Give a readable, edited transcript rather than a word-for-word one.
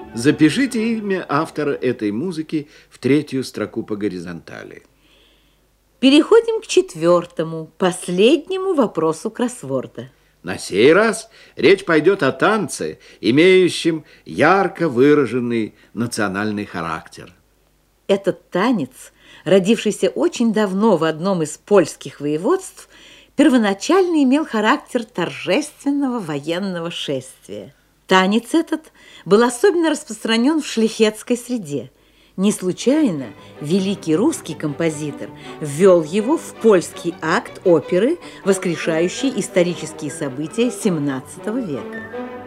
Запишите имя автора этой музыки в третью строку по горизонтали. Переходим к четвертому, последнему вопросу кроссворда. На сей раз речь пойдет о танце, имеющем ярко выраженный национальный характер. Этот танец, родившийся очень давно в одном из польских воеводств, первоначально имел характер торжественного военного шествия. Танец этот был особенно распространен в шляхетской среде. Не случайно великий русский композитор ввел его в польский акт оперы, воскрешающий исторические события XVII века.